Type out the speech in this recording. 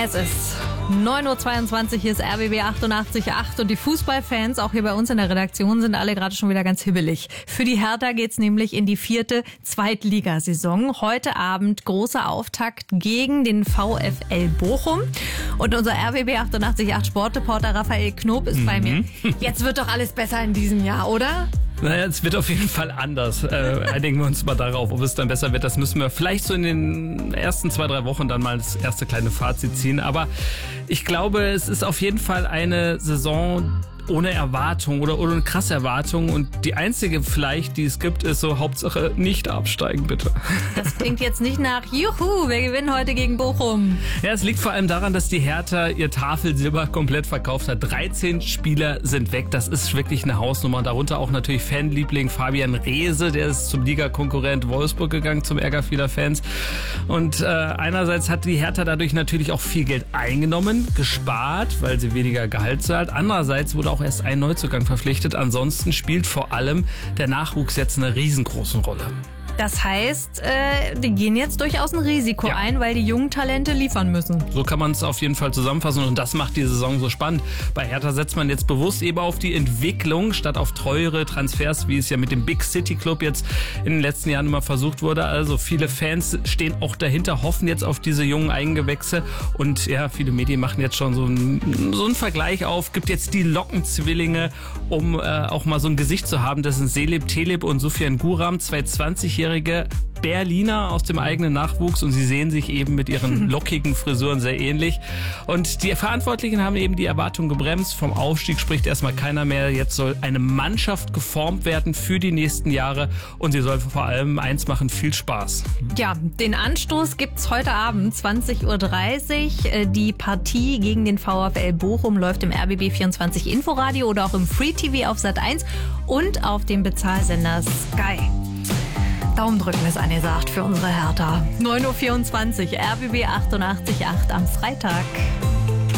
Es ist 9.22 Uhr, hier ist RBB 88.8 und die Fußballfans, auch hier bei uns in der Redaktion, sind alle gerade schon wieder ganz hibbelig. Für die Hertha geht's nämlich in die 4. Zweitligasaison. Heute Abend großer Auftakt gegen den VfL Bochum. Und unser RBB 88.8 Sportreporter Raphael Knob ist bei mir. Jetzt wird doch alles besser in diesem Jahr, oder? Naja, es wird auf jeden Fall anders. Einigen wir uns mal darauf, ob es dann besser wird. Das müssen wir vielleicht so in den ersten 2-3 Wochen dann mal das erste kleine Fazit ziehen. Aber ich glaube, es ist auf jeden Fall eine Saison ohne Erwartung oder ohne krasse Erwartung. Und die einzige vielleicht, die es gibt, ist so Hauptsache nicht absteigen, bitte. Das klingt jetzt nicht nach Juhu, wir gewinnen heute gegen Bochum. Ja, es liegt vor allem daran, dass die Hertha ihr Tafelsilber komplett verkauft hat. 13 Spieler sind weg. Das ist wirklich eine Hausnummer. Darunter auch natürlich Fanliebling Fabian Reese, der ist zum Ligakonkurrent Wolfsburg gegangen, zum Ärger vieler Fans. Und einerseits hat die Hertha dadurch natürlich auch viel Geld eingenommen, gespart, weil sie weniger Gehalt zahlt. Andererseits wurde auch erst ein Neuzugang verpflichtet. Ansonsten spielt vor allem der Nachwuchs jetzt eine riesengroße Rolle. Das heißt, die gehen jetzt durchaus ein Risiko ein, weil die jungen Talente liefern müssen. So kann man es auf jeden Fall zusammenfassen und das macht die Saison so spannend. Bei Hertha setzt man jetzt bewusst eben auf die Entwicklung statt auf teure Transfers, wie es ja mit dem Big City Club jetzt in den letzten Jahren immer versucht wurde. Also viele Fans stehen auch dahinter, hoffen jetzt auf diese jungen Eigengewächse und ja, viele Medien machen jetzt schon so einen Vergleich auf, gibt jetzt die Lockenzwillinge, um auch mal so ein Gesicht zu haben. Das sind Selim Telep und Sufjan Guram, zwei 20-jährige Berliner aus dem eigenen Nachwuchs und sie sehen sich eben mit ihren lockigen Frisuren sehr ähnlich. Und die Verantwortlichen haben eben die Erwartungen gebremst. Vom Aufstieg spricht erstmal keiner mehr. Jetzt soll eine Mannschaft geformt werden für die nächsten Jahre und sie soll vor allem eins machen, viel Spaß. Ja, den Anstoß gibt's heute Abend, 20.30 Uhr. Die Partie gegen den VfL Bochum läuft im RBB 24 Inforadio oder auch im Free TV auf Sat.1 und auf dem Bezahlsender Sky. Daumen drücken ist angesagt für unsere Hertha. 9.24 Uhr, RBB 88.8 am Freitag.